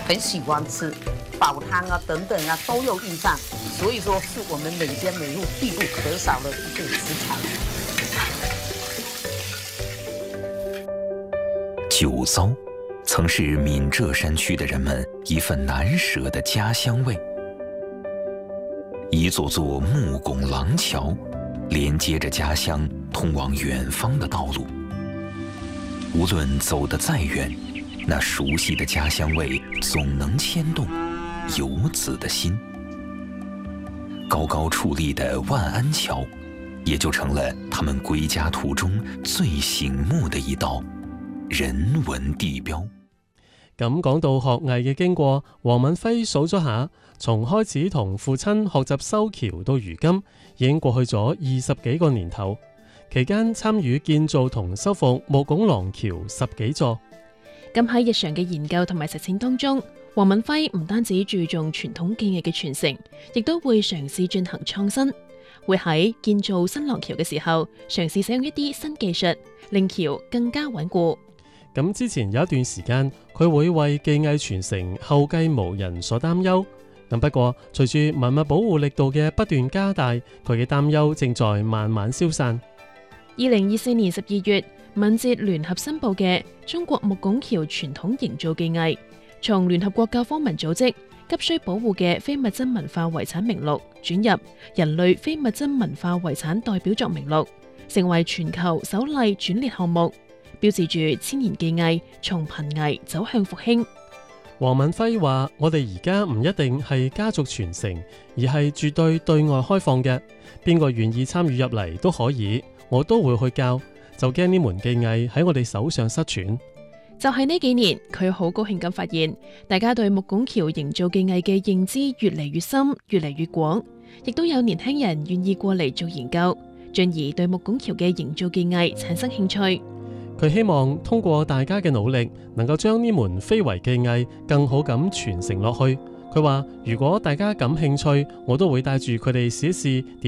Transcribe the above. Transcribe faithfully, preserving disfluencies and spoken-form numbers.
很喜欢吃，煲汤啊等等啊都有印上，所以说是我们每间每户必不可少的一个食材。 酒糟曾是闽浙山区的人们一份难舍的家乡味。一座座木拱廊桥，连接着家乡通往远方的道路。无论走得再远，那熟悉的家乡味总能牵动游子的心。高高矗立的万安桥，也就成了他們歸家途中最醒目的一道人文地標。 咁講到學藝嘅經過，黃敏輝數咗下，從開始同父親學習修橋到如今，已經過去咗二十幾個年頭。期間參與建造同修復木拱廊橋十幾座。 咁喺日常嘅研究同埋實踐當中，黃敏輝唔單止注重傳統技藝嘅傳承，亦都會嘗試進行創新，會喺建造新廊橋嘅時候嘗試使用一啲新技術，令橋更加穩固。 咁之前有一段時間，佢會為技藝傳承後繼無人所擔憂。咁不過，隨住文物保護力度嘅不斷加大，佢嘅擔憂正在慢慢消散。 二零二四年十二月，敏捷聯合申報嘅《中國木拱橋傳統營造技藝》，從聯合國教科文組織急需保護嘅非物質文化遺產名錄轉入人類非物質文化遺產代表作名錄，成為全球首例轉列項目，標誌住千年技藝從瀕危走向復興。 黃敏輝話：我哋而家唔一定係家族傳承，而係絕對對外開放嘅，邊個願意參與入嚟都可以，我都會去教，就驚呢門技藝喺我哋手上失傳。 就係呢幾年，佢好高興咁發現，大家對木拱橋營造技藝嘅認知越嚟越深，越嚟越廣，亦都有年輕人願意過嚟做研究，進而對木拱橋嘅營造技藝產生興趣。 佢希望通過大家嘅努力，能夠將呢門非遺技藝更好咁傳承落去。佢話：如果大家感興趣，我都會帶住佢哋試一試點